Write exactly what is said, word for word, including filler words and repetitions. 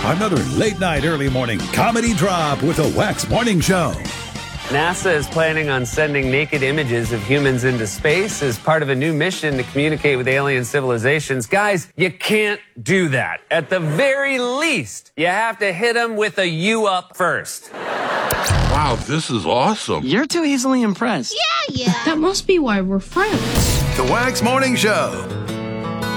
Another late night, early morning comedy drop with the Wax Morning Show. NASA is planning on sending naked images of humans into space as part of a new mission to communicate with alien civilizations. Guys, you can't do that. At the very least, you have to hit them with a U up first. Wow, this is awesome. You're too easily impressed. Yeah, yeah. That must be why we're friends. The Wax Morning Show.